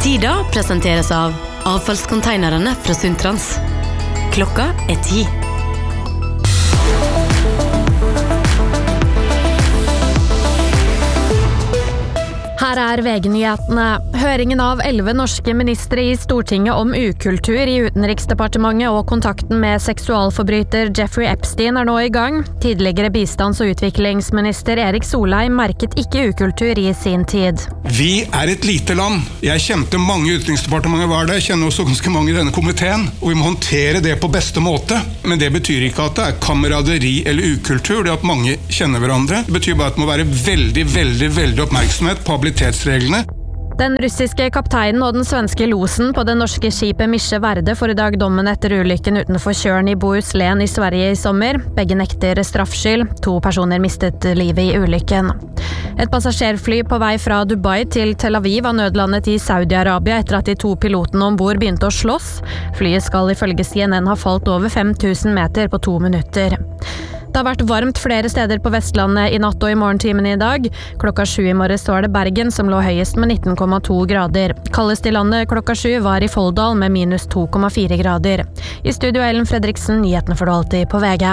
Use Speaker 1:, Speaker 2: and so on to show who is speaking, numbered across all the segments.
Speaker 1: Tida presenteres av avfallskonteinerne fra Sundtrans. Klokka 10.
Speaker 2: Her VG-nyhetene. Høringen av 11 norske ministre i Stortinget om ukultur i Utenriksdepartementet og kontakten med seksualforbryter Jeffrey Epstein nå i gang. Tidligere bistands- og utviklingsminister Erik Solheim merket ikke ukultur i sin tid.
Speaker 3: Vi et lite land. Jeg kjente mange i Utenriksdepartementet var det. Jeg kjenner også ganske mange i denne komiteen. Og vi må håndtere det på beste måte. Men det betyr ikke at det kameraderi eller ukultur. Det at mange kjenner hverandre. Det betyr bare at det må være veldig oppmerksomhet på habilitetsreglene.
Speaker 2: Den russiske kapteinen og den svenske losen på det norske skipet Misje Verde får i dag dommen etter ulykken utenfor Tjørn i Bohuslän i Sverige i sommer. Begge nekter straffskyld. 2 personer mistet livet i ulykken. Et passasjerfly på vei fra Dubai til Tel Aviv var nødlandet i Saudi-Arabia etter at de 2 pilotene ombord begynte å slåss. Flyet skal ifølge CNN ha falt over 5000 meter på 2 minutter. Det har vært varmt flere steder på Vestlandet i natt og i morgentimene i dag. Klokka 7 i morges var det Bergen som lå høyest med 19,2 grader. Kaldest i landet klokka 7 var i Folldal med minus 2,4 grader. I studio Ellen Fredriksen, nyhetene får du alltid på VG.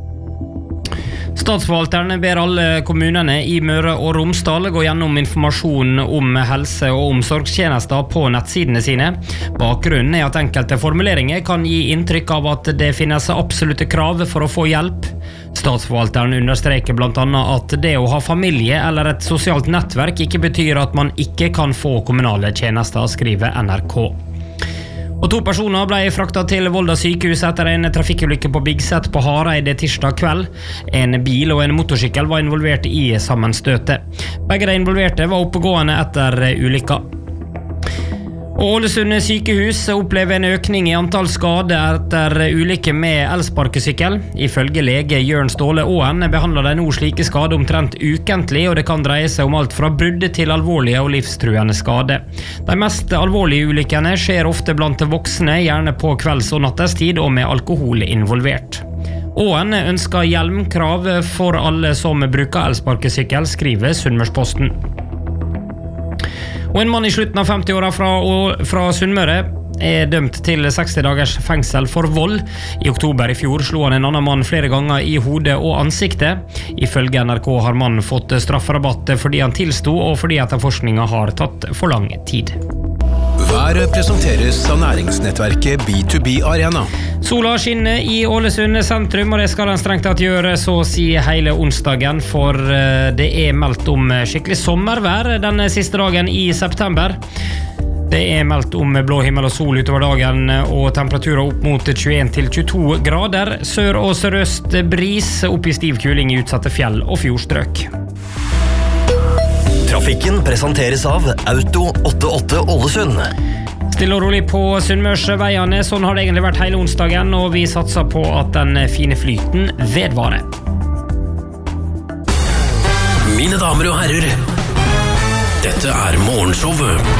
Speaker 4: Statsforvalterne ber alle kommunene i Møre og Romsdal gå gjennom informasjon om helse- og omsorgstjenester på nettsidene sine. Bakgrunnen at enkelte formuleringer kan gi inntrykk av at det finnes absolutte krav for å få hjelp. Statsforvalteren understreker blant annet at det å ha familie eller et sosialt nettverk ikke betyr at man ikke kan få kommunale tjenester, skriver NRK. Og 2 personer ble fraktet til Volda sykehus etter en trafikkulykke på Bigset på Hareide tirsdag kveld. En bil og en motorsykkel var involvert i sammenstøtet. Begge de involverte var oppegående etter ulykka. Og Ålesund sykehus opplever en økning i antall skader etter ulykke med elsparkesykkel. Ifølge lege Jørn Ståle Åen behandler de nå slike skader omtrent ukentlig, og det kan dreie seg om alt fra brudd til alvorlige og livstruende skader. De mest alvorlige ulykkene skjer ofte blant voksne, gjerne på kvelds- og nattestid og med alkohol involvert. Åen ønsker hjelmkrav for alle som bruker elsparkesykkel, skriver Sunnmørsposten. Og en mann i slutten av 50-åra fra Sunnmøre dømt til 60 dagers fengsel for vold. I oktober i fjor slo han en annen mann flere ganger i hodet og ansiktet. Ifølge NRK har mannen fått strafferabatt fordi han tilsto og fordi etterforskningen har tatt for lang tid.
Speaker 5: Været presenteres av næringsnettverket B2B Arena.
Speaker 4: Sola skinner i Ålesund sentrum, og det skal den strengt tatt gjøre så å si hele onsdagen, for det meldt om skikkelig sommervær den siste dagen i september. Det meldt om blå himmel og sol utover dagen, og temperaturer opp mot 21 til 22 grader. Sør- og sørøst bris, opp i stiv kuling i utsatte fjell og fjordstrøk.
Speaker 6: Trafikken presenteres av Auto 88 Ålesund.
Speaker 4: Stille og rolig på Sunnmørsveiene, sånn har det egentlig vært hele onsdagen, og vi satser på at den fine flyten vedvarer.
Speaker 6: Mine damer og herrer, dette morgenshowet.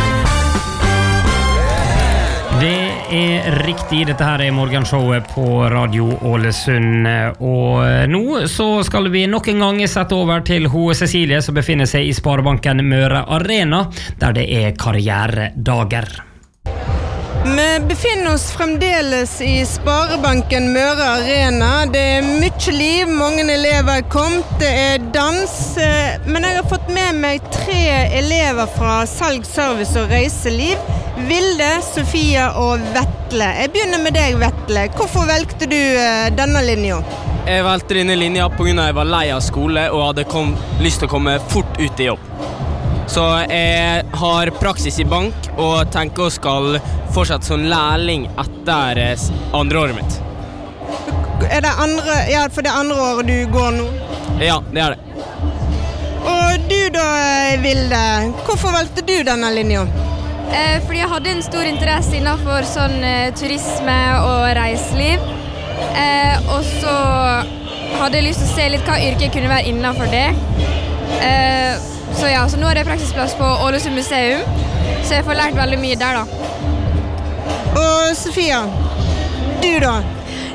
Speaker 4: Det riktig, dette her morgenshowet på Radio Ålesund, og nå så skal vi nok en gang sette over til Cecilie som befinner seg i Sparebanken Møre Arena, der det karrieredager.
Speaker 7: Vi befinner oss fremdeles i Sparebanken Møre Arena. Det mye liv, mange elever kommet, det dans, men jeg har fått med meg 3 elever fra salg, service og reiseliv. Vilde, Sofia og Vetle. Jeg begynner med deg, Vetle. Hvorfor valgte du denne linja?
Speaker 8: Jeg valgte denne linja på grunn av jeg var lei av skole og hadde lyst til å komme fort ut i jobb. Så jeg har praksis i bank og tenker å skal fortsette som lærling etter andre året mitt.
Speaker 7: For det andre året du går nå?
Speaker 8: Ja, det det.
Speaker 7: Og du da, Vilde, hvorfor valgte du denne linja?
Speaker 9: Fordi jeg hadde en stor interesse innenfor sånn turisme og reiseliv. Og så hadde jeg lyst til å se litt hva yrke kunne være innenfor det. Så nå det praksisplass på Ålesund museum, så jeg får lært veldig mye der da.
Speaker 7: Og Sofia, du da?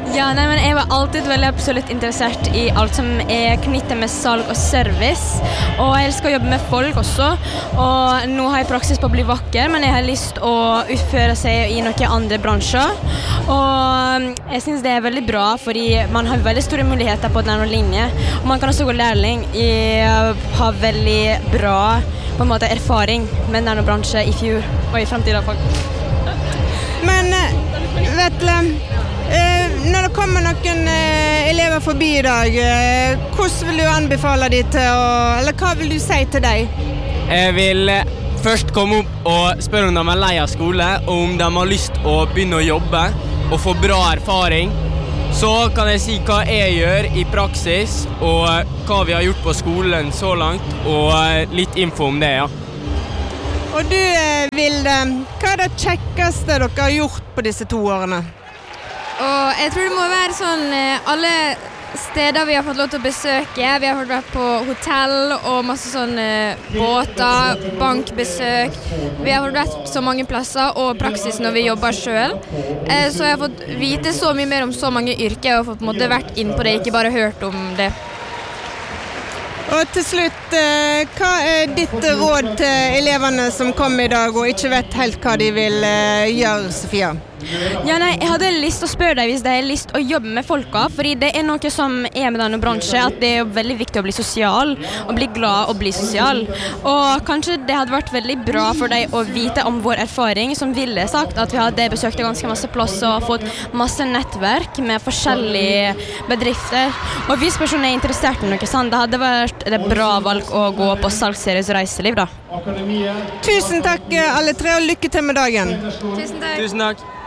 Speaker 9: Ja, nei, men jeg var alltid veldig absolutt interessert I alt som knyttet med salg og service. Og jeg elsker å jobbe med folk også. Og nå har jeg praksis på å bli vakker, men jeg har lyst å utføre seg I noen andre bransjer. Og jeg synes det veldig bra, fordi man har veldig store muligheter på denne linje. Og man kan også gå lærling ha veldig bra på en måte, erfaring med denne bransjen I fjor og I fremtiden.
Speaker 7: Men Vetle, når det kommer noen elever forbi I dag, hvordan vil du anbefale de til eller hva vil du si til deg?
Speaker 8: Jeg vil først komme opp og spørre om de lei av skole, og om de har lyst å begynne å jobbe og få bra erfaring. Så kan jeg si hva jeg gjør I praksis, og hva vi har gjort på skolen så langt, og litt info om det, ja.
Speaker 7: Og du, Vilde, hva det kjekkeste dere har gjort på disse 2 årene?
Speaker 9: Og jeg tror det må være sånn alle steder vi har fått lov til å besøke. Vi har fått vært på hotell og masse sånne båter, bankbesøk. Vi har fått vært så mange plasser og praksis når vi jobber selv. Så jeg har fått vite så mye mer om så mange yrker og fått på en måte vært inn på det, ikke bare hørt om det.
Speaker 7: Og til slutt, hva ditt råd til elevene som kom I dag og ikke vet helt hva de vil gjøre, Sofia?
Speaker 9: Ja, nei, jeg hadde lyst til å spørre deg hvis de har lyst å jobbe med folka, fordi det noe som med denne bransjen, at det veldig viktig å bli sosial, og bli glad og bli sosial. Og kanskje det hadde vært veldig bra for deg å vite om vår erfaring, som ville sagt at vi hadde besøkt ganske masse plass og fått masse nettverk med forskjellige bedrifter. Og hvis personen interessert I noe sånt, det hadde vært et bra valg å gå på salgsseries reiseliv da.
Speaker 7: Tusen takk alle 3, og lykke til med dagen.
Speaker 9: Tusen takk.
Speaker 8: Tusen takk.